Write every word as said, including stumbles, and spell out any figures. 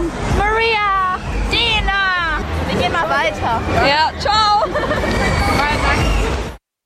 noch. Maria, Dina. Wir gehen mal weiter. Ja, ciao.